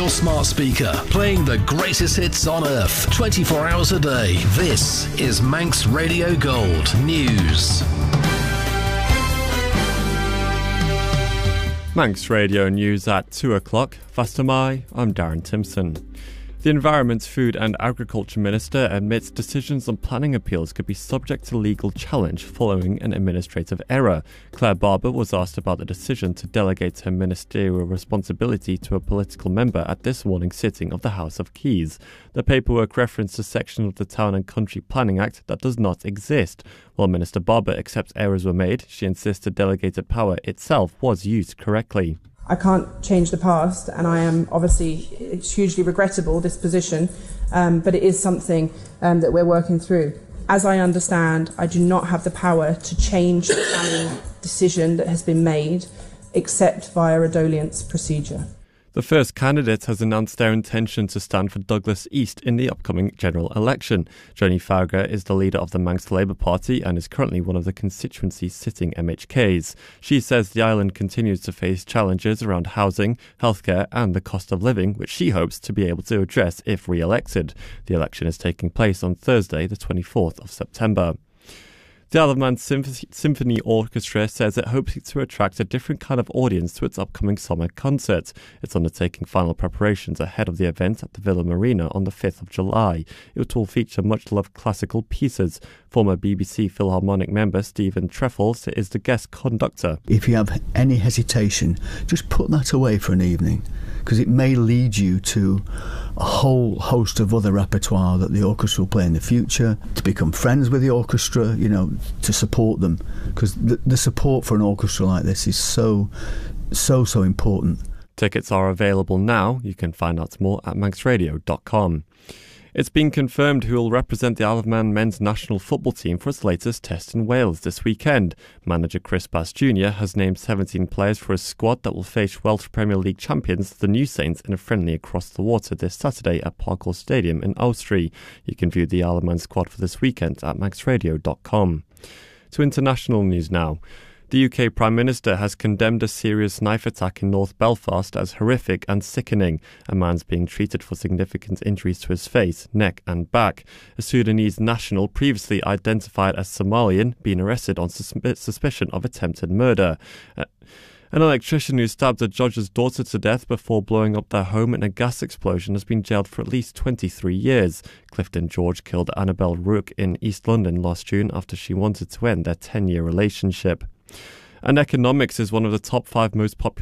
your smart speaker, playing the greatest hits on earth, 24 hours a day. This is Manx Radio Gold News. Manx Radio News at 2 o'clock. Fastamai, I'm Darren Timpson. The Environment, Food and Agriculture Minister admits decisions on planning appeals could be subject to legal challenge following an administrative error. Claire Barber was asked about the decision to delegate her ministerial responsibility to a political member at this morning's sitting of the House of Keys. The paperwork referenced a section of the Town and Country Planning Act that does not exist. While Minister Barber accepts errors were made, she insists the delegated power itself was used correctly. I can't change the past, and I am obviously, it's hugely regrettable, this position, but it is something that we're working through. As I understand, I do not have the power to change the planning decision that has been made, except via a dolence procedure. The first candidate has announced their intention to stand for Douglas East in the upcoming general election. Joni Faragher is the leader of the Manx Labour Party and is currently one of the constituency's sitting MHKs. She says the island continues to face challenges around housing, healthcare and the cost of living, which she hopes to be able to address if re-elected. The election is taking place on Thursday, the 24th of September. The Isle of Man Symphony Orchestra says it hopes to attract a different kind of audience to its upcoming summer concert. It's undertaking final preparations ahead of the event at the Villa Marina on the 5th of July. It will feature much-loved classical pieces. Former BBC Philharmonic member Stephen Treffels is the guest conductor. If you have any hesitation, just put that away for an evening, because it may lead you to a whole host of other repertoire that the orchestra will play in the future, to become friends with the orchestra, to support them, because the support for an orchestra like this is so important. Tickets are available now. You can find out more at manxradio.com. It's been confirmed who will represent the Isle of Man men's national football team for its latest test in Wales this weekend. Manager Chris Bass Jr. has named 17 players for his squad that will face Welsh Premier League champions, the New Saints, in a friendly across the water this Saturday at Parkhall Stadium in Owstree. You can view the Isle of Man squad for this weekend at manxradio.com. To international news now. The UK Prime Minister has condemned a serious knife attack in North Belfast as horrific and sickening. A man's being treated for significant injuries to his face, neck and back. A Sudanese national previously identified as Somalian being arrested on suspicion of attempted murder. An electrician who stabbed a judge's daughter to death before blowing up their home in a gas explosion has been jailed for at least 23 years. Clifton George killed Annabelle Rook in East London last June after she wanted to end their 10-year relationship. And economics is one of the top 5 most popular